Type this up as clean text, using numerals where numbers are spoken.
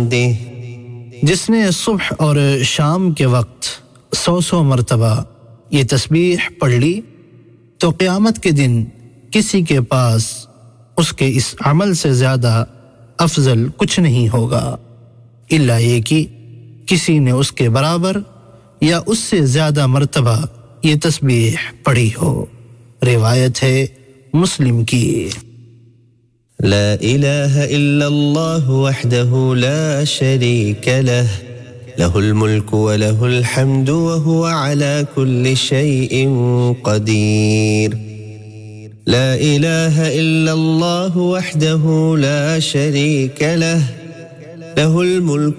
बिहम्दिह, जिसने सुबह और शाम के वक्त 100 मरतबा ये तस्बीह पढ़ ली तो क़यामत के दिन किसी के पास उसके इस अमल से ज़्यादा अफजल कुछ नहीं होगा, इल्ला ये कि किसी ने उसके बराबर या उससे ज़्यादा मरतबा ये तस्बीह पढ़ी हो। रिवायत है मुस्लिम की। ला इलाहा इल्लल्लाह वहदहु ला शरीका लह, लहुल मुल्कु व लहुल हम्दु व हुवा अला कुल्ली शैइन क़दीर। ला इलाहा इल्लल्लाह वहदहु ला शरीका लह, लहुल मुल्कु